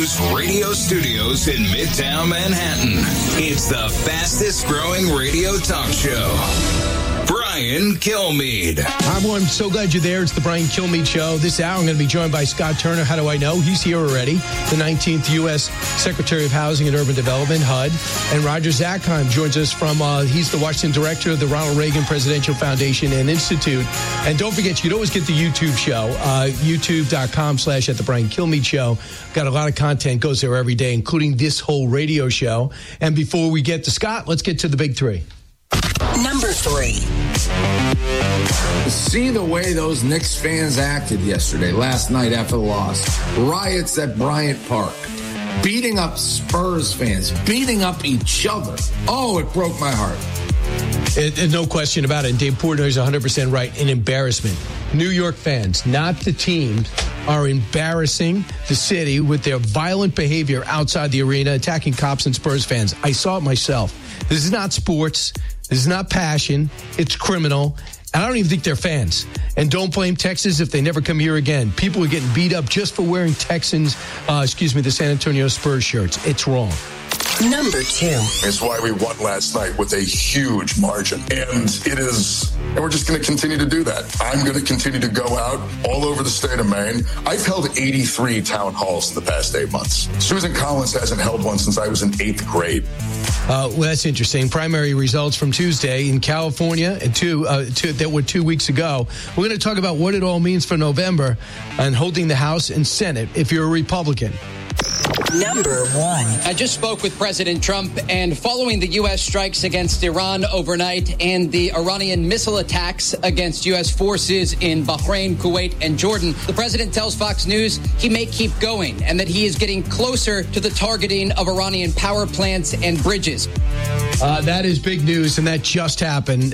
News radio studios in Midtown Manhattan. It's the fastest growing radio talk show. Brian Kilmeade. Hi, everyone. I'm so glad you're there. It's the Brian Kilmeade Show. This hour, I'm going to be joined by Scott Turner. How do I know? He's here already. The 19th U.S. Secretary of Housing and Urban Development, HUD. And Roger Zakheim joins us from, he's the Washington Director of the Ronald Reagan Presidential Foundation and Institute. And don't forget, you can always get the YouTube show, youtube.com/at the Brian Kilmeade Show. Got a lot of content, goes there every day, including this whole radio show. And before we get to Scott, let's get to the big three. Number 3. See the way those Knicks fans acted last night after the loss. Riots at Bryant Park. Beating up Spurs fans. Beating up each other. Oh, it broke my heart. No question about it. And Dave Portnoy is 100% right. An embarrassment. New York fans, not the teams, are embarrassing the city with their violent behavior outside the arena, attacking cops and Spurs fans. I saw it myself. This is not sports. This is not passion. It's criminal. And I don't even think they're fans. And don't blame Texans if they never come here again. People are getting beat up just for wearing the San Antonio Spurs shirts. It's wrong. Number 2. It's why we won last night with a huge margin. And we're just going to continue to do that. I'm going to continue to go out all over the state of Maine. I've held 83 town halls in the past 8 months. Susan Collins hasn't held one since I was in 8th grade. Well, that's interesting. Primary results from Tuesday in California, that were 2 weeks ago. We're going to talk about what it all means for November and holding the House and Senate if you're a Republican. Number 1. I just spoke with President Trump, and following the U.S. strikes against Iran overnight and the Iranian missile attacks against U.S. forces in Bahrain, Kuwait, and Jordan, the president tells Fox News he may keep going and that he is getting closer to the targeting of Iranian power plants and bridges. That is big news, and that just happened.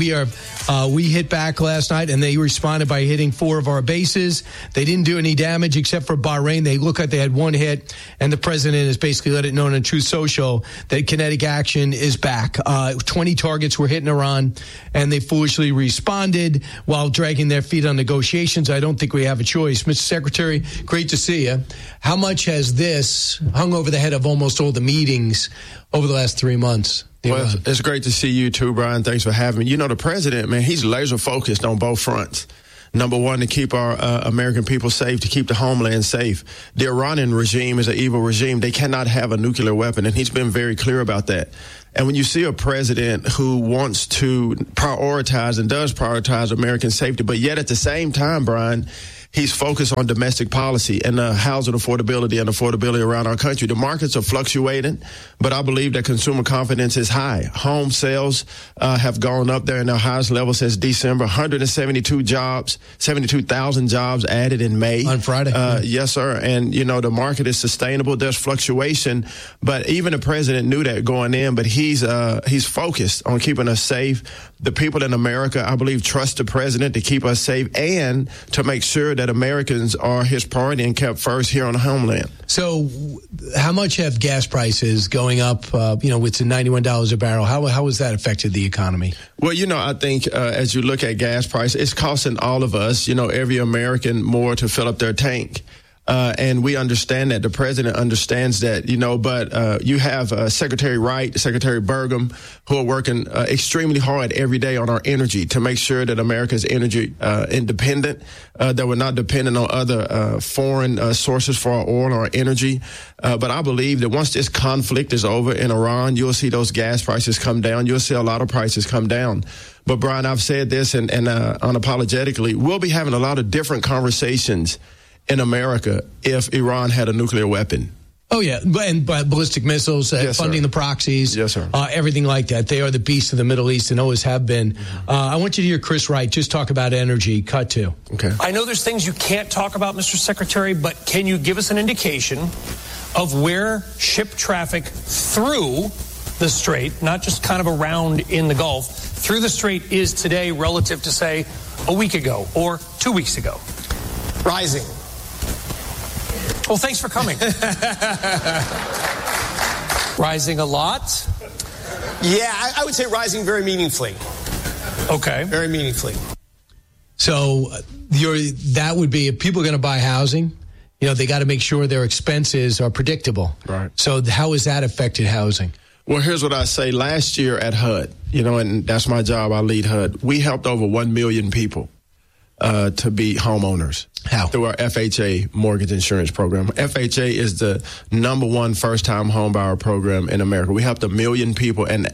We hit back last night, and they responded by hitting 4 of our bases. They didn't do any damage except for Bahrain. They look like they had 1 hit, and the president has basically let it known on Truth Social that kinetic action is back. 20 targets were hit in Iran, and they foolishly responded while dragging their feet on negotiations. I don't think we have a choice. Mr. Secretary, great to see you. How much has this hung over the head of almost all the meetings over the last 3 months? Well, it's great to see you too, Brian. Thanks for having me. You know, the president, man, he's laser focused on both fronts. Number one, to keep our American people safe, to keep the homeland safe. The Iranian regime is an evil regime. They cannot have a nuclear weapon, and he's been very clear about that. And when you see a president who wants to prioritize and does prioritize American safety, but yet at the same time, Brian, he's focused on domestic policy and housing affordability around our country. The markets are fluctuating, but I believe that consumer confidence is high. Home sales have gone up there in their highest level since December. 72,000 jobs added in May. On Friday. Yes, sir. And, you know, the market is sustainable. There's fluctuation, but even the president knew that going in, but he's focused on keeping us safe. The people in America, I believe, trust the president to keep us safe and to make sure that Americans are his priority and kept first here on the homeland. So how much have gas prices going up, with the $91 a barrel? How has that affected the economy? Well, I think as you look at gas prices, it's costing all of us, every American more to fill up their tank. And we understand that. The president understands that, but you have Secretary Wright, Secretary Burgum, who are working extremely hard every day on our energy to make sure that America is energy independent, that we're not dependent on other foreign sources for our oil or our energy. But I believe that once this conflict is over in Iran, you'll see those gas prices come down. You'll see a lot of prices come down. But, Brian, I've said this and unapologetically, we'll be having a lot of different conversations in America if Iran had a nuclear weapon. Oh, yeah. And ballistic missiles, yes, funding sir. the proxies, yes, sir. Everything like that. They are the beasts of the Middle East and always have been. I want you to hear Chris Wright just talk about energy. Cut 2. Okay. I know there's things you can't talk about, Mr. Secretary, but can you give us an indication of where ship traffic through the Strait, not just kind of around in the Gulf, through the Strait is today relative to, say, a week ago or 2 weeks ago? Rising. Well, thanks for coming. Rising a lot? Yeah, I would say rising very meaningfully. Okay. Very meaningfully. So that would be if people are going to buy housing, they got to make sure their expenses are predictable. Right. So how has that affected housing? Well, here's what I say. Last year at HUD, and that's my job. I lead HUD. We helped over 1 million people to be homeowners. How? Through our FHA mortgage insurance program. FHA is the number one first-time homebuyer program in America. We helped 1 million people, and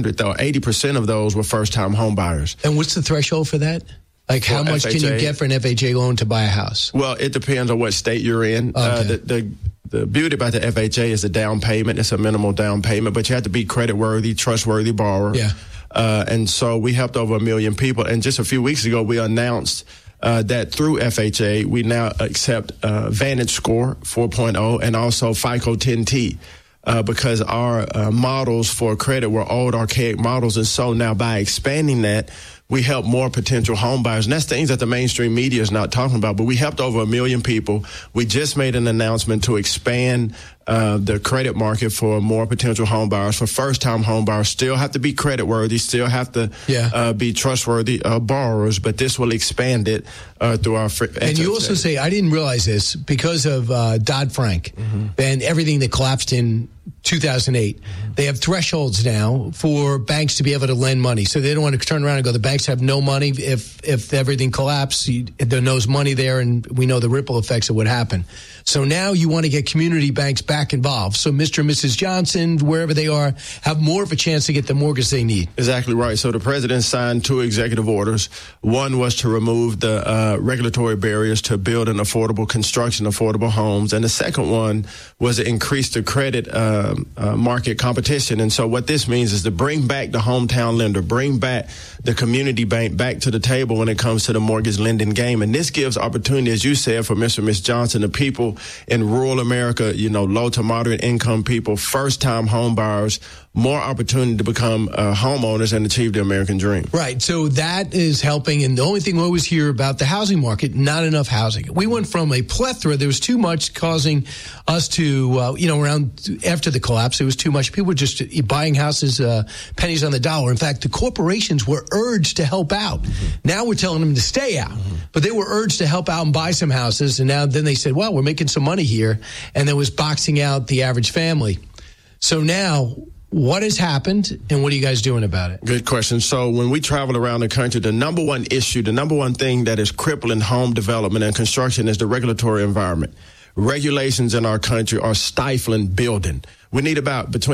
80% of those were first-time homebuyers. And what's the threshold for that? Like, how much can you get for an FHA loan to buy a house? Well, it depends on what state you're in. Okay. The beauty about the FHA is the down payment. It's a minimal down payment, but you have to be credit-worthy, trustworthy borrower. Yeah. And so we helped over 1 million people. And just a few weeks ago, we announced that through FHA, we now accept Vantage Score 4.0 and also FICO 10T. Because our models for credit were old, archaic models. And so now by expanding that, we help more potential home buyers. And that's things that the mainstream media is not talking about. But we helped over 1 million people. We just made an announcement to expand the credit market for more potential home buyers. For first-time home buyers, still have to be credit-worthy, still have to be trustworthy borrowers. But this will expand it through our And you also say, I didn't realize this, because of Dodd-Frank and everything that collapsed in 2008, they have thresholds now for banks to be able to lend money. So they don't want to turn around and go, the banks have no money. If everything collapses, there's no money there, and we know the ripple effects of what happened. So now you want to get community banks back involved. So Mr. and Mrs. Johnson, wherever they are, have more of a chance to get the mortgage they need. Exactly right. So the president signed 2 executive orders. One was to remove the regulatory barriers to build an affordable construction, affordable homes. And the second one was to increase the credit market competition. And so what this means is to bring back the hometown lender, bring back the community bank back to the table when it comes to the mortgage lending game. And this gives opportunity, as you said, for Mr. and Ms. Johnson, the people in rural America, low to moderate income people, first-time home buyers, more opportunity to become homeowners and achieve the American dream. Right. So that is helping. And the only thing we always hear about the housing market, not enough housing. We went from a plethora. There was too much, causing us to, around after the collapse, it was too much. People were just buying houses, pennies on the dollar. In fact, the corporations were urged to help out. Now we're telling them to stay out. But they were urged to help out and buy some houses. And then they said, well, we're making some money here. And there was boxing out the average family. So now, what has happened, and what are you guys doing about it? Good question. So when we travel around the country, the number one issue, the number one thing that is crippling home development and construction is the regulatory environment. Regulations in our country are stifling building. We need about between